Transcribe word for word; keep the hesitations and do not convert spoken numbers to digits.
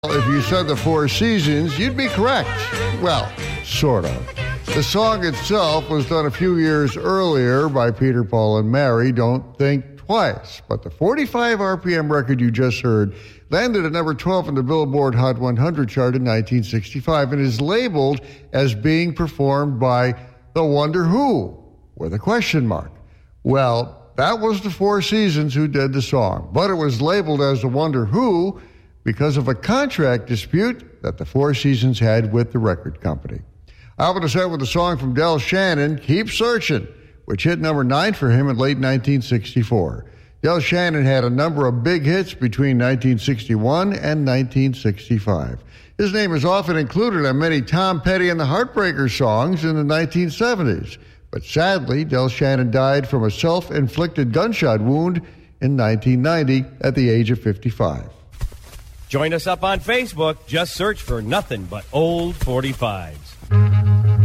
If you said the Four Seasons, you'd be correct. Well, sort of. The song itself was done a few years earlier by Peter, Paul, and Mary, Don't Think Twice. But the forty-five R P M record you just heard landed at number twelve in the Billboard Hot one hundred chart in nineteen sixty-five and is labeled as being performed by The Wonder Who, with a question mark. Well, that was the Four Seasons who did the song, but it was labeled as The Wonder Who because of a contract dispute that the Four Seasons had with the record company. I'm going to start with a song from Del Shannon, Keep Searching, which hit number nine for him in late nineteen sixty-four. Del Shannon had a number of big hits between nineteen sixty-one and nineteen sixty-five. His name is often included on many Tom Petty and the Heartbreakers songs in the nineteen seventies. But sadly, Del Shannon died from a self-inflicted gunshot wound in nineteen ninety at the age of fifty-five. Join us up on Facebook. Just search for Nothing But Old forty-fives.